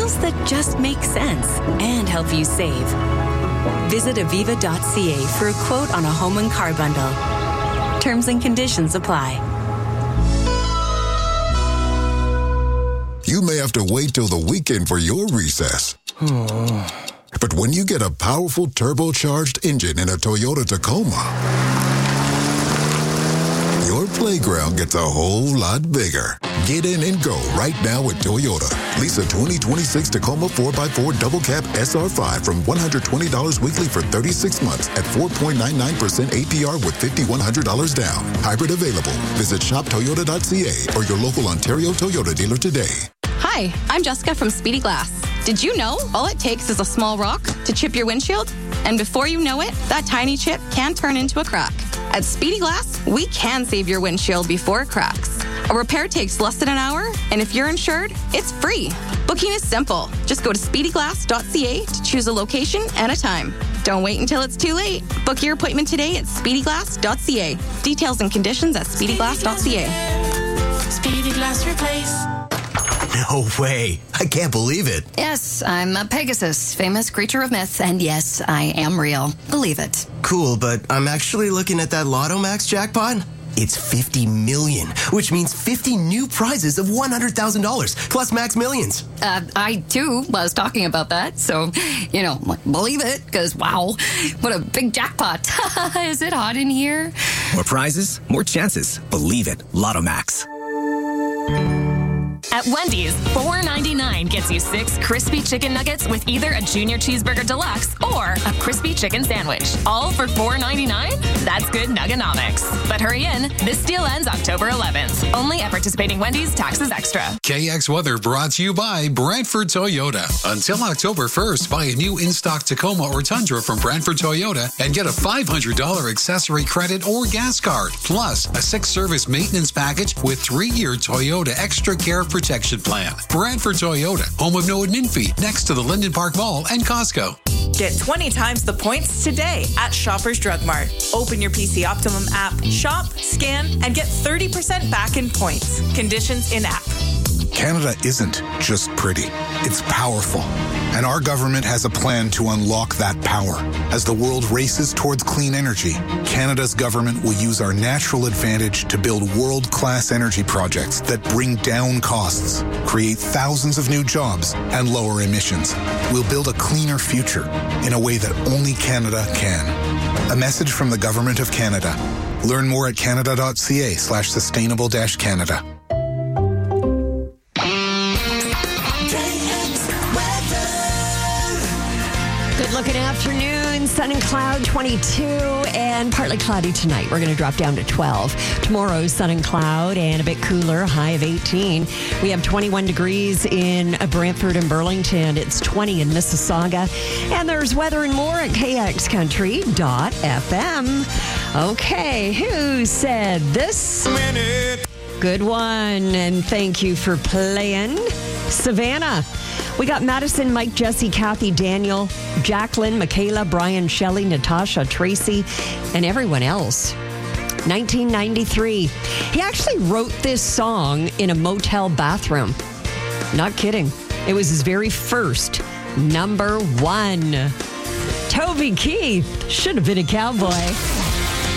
Deals that just make sense and help you save. Visit Aviva.ca for a quote on a home and car bundle. Terms and conditions apply. You may have to wait till the weekend for your recess. But when you get a powerful turbocharged engine in a Toyota Tacoma, your playground gets a whole lot bigger. Get in and go right now at Toyota. Lease a 2026 Tacoma 4x4 Double Cab SR5 from $120 weekly for 36 months at 4.99% APR with $5,100 down. Hybrid available. Visit shoptoyota.ca or your local Ontario Toyota dealer today. Hi, I'm Jessica from Speedy Glass. Did you know all it takes is a small rock to chip your windshield? And before you know it, that tiny chip can turn into a crack. At Speedy Glass, we can save your windshield before it cracks. A repair takes less than an hour, and if you're insured, it's free. Booking is simple. Just go to speedyglass.ca to choose a location and a time. Don't wait until it's too late. Book your appointment today at speedyglass.ca. Details and conditions at speedyglass.ca. Speedy Glass Replace. No way. I can't believe it. Yes, I'm a Pegasus, famous creature of myth, and yes, I am real. Believe it. Cool, but I'm actually looking at that Lotto Max jackpot. It's 50 million, which means 50 new prizes of $100,000 plus Max Millions. I too was talking about that, so, believe it, because wow, what a big jackpot. Is it hot in here? More prizes, more chances. Believe it. Lotto Max. At Wendy's, $4.99 gets you 6 crispy chicken nuggets with either a Junior Cheeseburger Deluxe or a crispy chicken sandwich. All for $4.99? That's good nuggonomics. But hurry in. This deal ends October 11th. Only at participating Wendy's, taxes extra. KX Weather brought to you by Brantford Toyota. Until October 1st, buy a new in-stock Tacoma or Tundra from Brantford Toyota and get a $500 accessory credit or gas card. Plus, a 6-service maintenance package with 3-year Toyota Extra Care Protection Plan. Brantford Toyota, home of no admin fee, next to the Linden Park Mall and Costco. Get 20 times the points today at Shoppers Drug Mart. Open your PC Optimum app, shop, scan, and get 30% back in points. Conditions in app. Canada isn't just pretty, it's powerful. And our government has a plan to unlock that power. As the world races towards clean energy, Canada's government will use our natural advantage to build world-class energy projects that bring down costs, create thousands of new jobs, and lower emissions. We'll build a cleaner future in a way that only Canada can. A message from the Government of Canada. Learn more at canada.ca/sustainable-Canada. Good-looking afternoon, sun and cloud 22 and partly cloudy tonight. We're going to drop down to 12. Tomorrow, sun and cloud and a bit cooler, high of 18. We have 21 degrees in Brantford and Burlington. It's 20 in Mississauga. And there's weather and more at kxcountry.fm. Okay, who said this? Good one, and thank you for playing. Savannah. We got Madison, Mike, Jesse, Kathy, Daniel, Jacqueline, Michaela, Brian, Shelley, Natasha, Tracy, and everyone else. 1993. He actually wrote this song in a motel bathroom. Not kidding. It was his very first number one. Toby Keith should have been a cowboy.